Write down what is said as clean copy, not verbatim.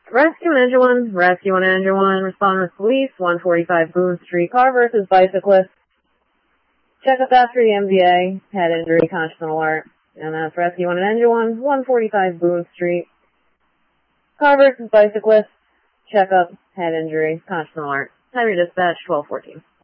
Rescue and Engine 1, Rescue and Engine 1, respond with police, 145 Boone Street, car versus bicyclist. Check up after the MVA, head injury, conscious and alert. And that's Rescue and Engine 1, 145 Boone Street, car versus bicyclist. Check up, head injury, conscious and alert. Time your dispatch, 1214.